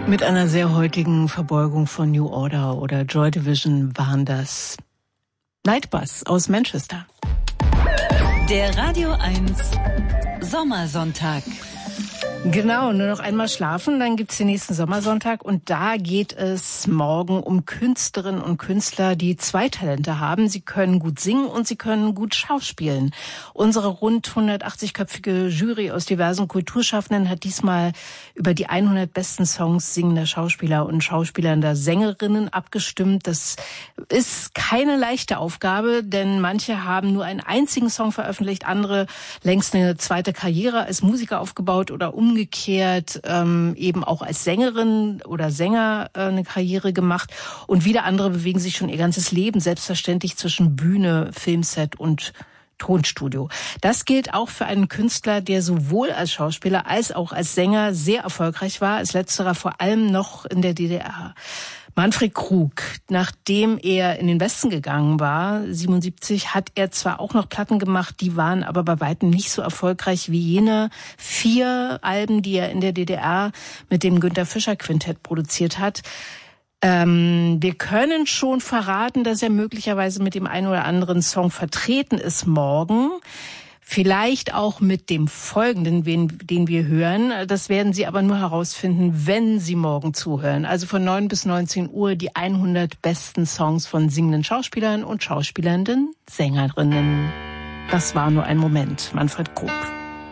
Mit einer sehr heutigen Verbeugung von New Order oder Joy Division waren das Nightbus aus Manchester. Der Radio 1 Sommersonntag. Genau, nur noch einmal schlafen, dann gibt's den nächsten Sommersonntag und da geht es morgen um Künstlerinnen und Künstler, die zwei Talente haben. Sie können gut singen und sie können gut schauspielen. Unsere rund 180-köpfige Jury aus diversen Kulturschaffenden hat diesmal über die 100 besten Songs singender Schauspieler und schauspielernder Sängerinnen abgestimmt. Das ist keine leichte Aufgabe, denn manche haben nur einen einzigen Song veröffentlicht, andere längst eine zweite Karriere als Musiker aufgebaut oder umgekehrt eben auch als Sängerin oder Sänger eine Karriere gemacht und wieder andere bewegen sich schon ihr ganzes Leben selbstverständlich zwischen Bühne, Filmset und Tonstudio. Das gilt auch für einen Künstler, der sowohl als Schauspieler als auch als Sänger sehr erfolgreich war, als letzterer vor allem noch in der DDR. Manfred Krug, nachdem er in den Westen gegangen war, 77, hat er zwar auch noch Platten gemacht, die waren aber bei weitem nicht so erfolgreich wie jene 4 Alben, die er in der DDR mit dem Günter Fischer Quintett produziert hat. Wir können schon verraten, dass er möglicherweise mit dem einen oder anderen Song vertreten ist morgen. Vielleicht auch mit dem folgenden, den wir hören. Das werden Sie aber nur herausfinden, wenn Sie morgen zuhören. Also von 9 bis 19 Uhr die 100 besten Songs von singenden Schauspielern und schauspielernden Sängerinnen. Das war nur ein Moment. Manfred Krug.